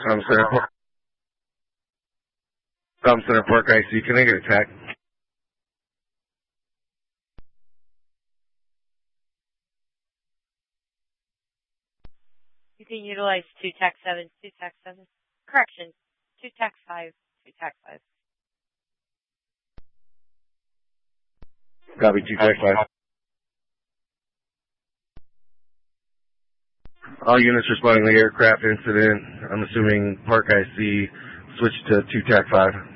Center Park IC, can I get a TAC? You can utilize 2 TAC 7, 2 TAC 7. Correction, 2 TAC 5, 2 TAC 5. Copy, 2 TAC 5. All units responding to the aircraft incident, I'm assuming Park IC, switch to 2 TAC 5.